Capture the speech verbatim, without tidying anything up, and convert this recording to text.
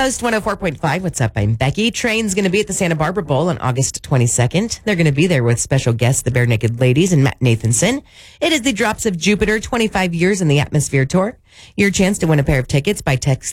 Coast one oh four point five. What's up? I'm Becky. Train's going to be at the Santa Barbara Bowl on August twenty-second. They're going to be there with special guests, the Bare Naked Ladies and Matt Nathanson. It is the Drops of Jupiter twenty-five years in the Atmosphere Tour. Your chance to win a pair of tickets by text